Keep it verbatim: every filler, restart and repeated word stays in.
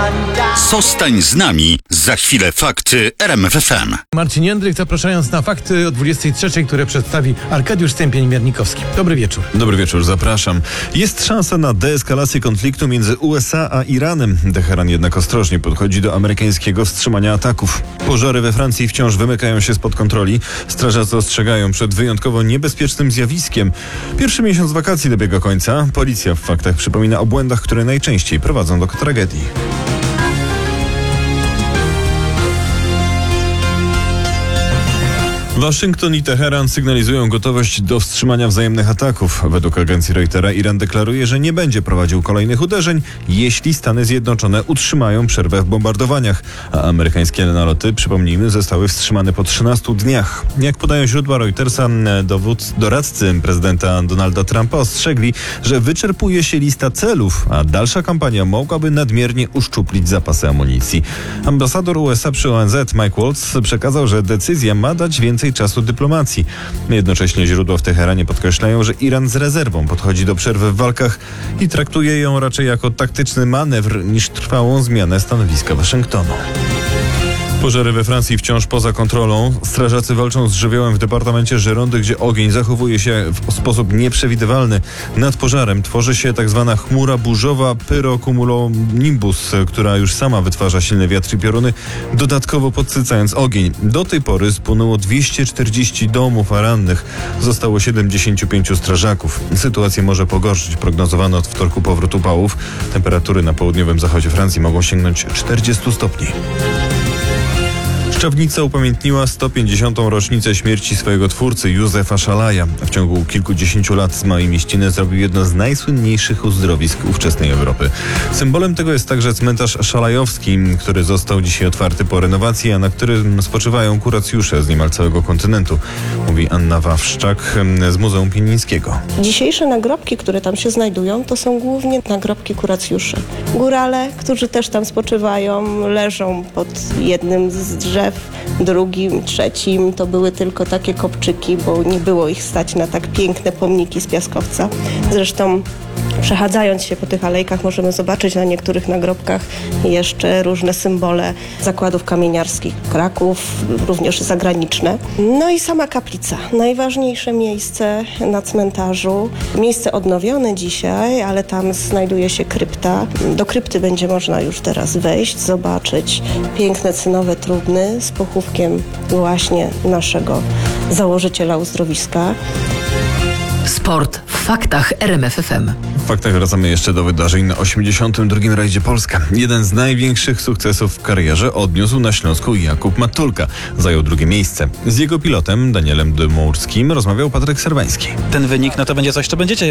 Zostań z nami. Za chwilę fakty R M F F M. Marcin Jędryk, zapraszając na fakty o dwudziestej trzeciej, które przedstawi Arkadiusz Stępień-Miernikowski. Dobry wieczór. Dobry wieczór, zapraszam. Jest szansa na deeskalację konfliktu między U S A a Iranem. Teheran jednak ostrożnie podchodzi do amerykańskiego wstrzymania ataków. Pożary we Francji wciąż wymykają się spod kontroli. Strażacy ostrzegają przed wyjątkowo niebezpiecznym zjawiskiem. Pierwszy miesiąc wakacji dobiega końca. Policja w faktach przypomina o błędach, które najczęściej prowadzą do tragedii. Waszyngton i Teheran sygnalizują gotowość do wstrzymania wzajemnych ataków. Według agencji Reutera Iran deklaruje, że nie będzie prowadził kolejnych uderzeń, jeśli Stany Zjednoczone utrzymają przerwę w bombardowaniach. A amerykańskie naloty, przypomnijmy, zostały wstrzymane po trzynastu dniach. Jak podają źródła Reutersa, dowód, doradcy prezydenta Donalda Trumpa ostrzegli, że wyczerpuje się lista celów, a dalsza kampania mogłaby nadmiernie uszczuplić zapasy amunicji. Ambasador U S A przy O N Z Mike Waltz przekazał, że decyzja ma dać więcej czasu dyplomacji. Jednocześnie źródła w Teheranie podkreślają, że Iran z rezerwą podchodzi do przerwy w walkach i traktuje ją raczej jako taktyczny manewr niż trwałą zmianę stanowiska Waszyngtonu. Pożary we Francji wciąż poza kontrolą. Strażacy walczą z żywiołem w departamencie Girondy, gdzie ogień zachowuje się w sposób nieprzewidywalny. Nad pożarem tworzy się tak zwana chmura burzowa pyrocumulonimbus, która już sama wytwarza silny wiatr i pioruny, dodatkowo podsycając ogień. Do tej pory spłonęło dwieście czterdzieści domów, a rannych zostało siedemdziesięciu pięciu strażaków. Sytuację może pogorszyć. Prognozowano od wtorku powrót upałów. Temperatury na południowym zachodzie Francji mogą sięgnąć czterdziestu stopni. Szczawnica upamiętniła sto pięćdziesiątą rocznicę śmierci swojego twórcy Józefa Szalaja. W ciągu kilkudziesięciu lat z małej mieściny zrobił jedno z najsłynniejszych uzdrowisk ówczesnej Europy. Symbolem tego jest także cmentarz szalajowski, który został dzisiaj otwarty po renowacji, a na którym spoczywają kuracjusze z niemal całego kontynentu, mówi Anna Wawszczak z Muzeum Pienińskiego. Dzisiejsze nagrobki, które tam się znajdują, to są głównie nagrobki kuracjuszy. Górale, którzy też tam spoczywają, leżą pod jednym z drzew, drugim, trzecim. To były tylko takie kopczyki, bo nie było ich stać na tak piękne pomniki z piaskowca. Zresztą przechadzając się po tych alejkach możemy zobaczyć na niektórych nagrobkach jeszcze różne symbole zakładów kamieniarskich Kraków, również zagraniczne. No i sama kaplica. Najważniejsze miejsce na cmentarzu. Miejsce odnowione dzisiaj, ale tam znajduje się krypta. Do krypty będzie można już teraz wejść, zobaczyć piękne cynowe trumny z pochówkiem właśnie naszego założyciela uzdrowiska. Sport w faktach R M F F M. W faktach wracamy jeszcze do wydarzeń na osiemdziesiątym drugim rajdzie Polska. Jeden z największych sukcesów w karierze odniósł na Śląsku Jakub Matulka. Zajął drugie miejsce. Z jego pilotem Danielem Dymourskim rozmawiał Patryk Serwański. Ten wynik no to będzie coś, co będziecie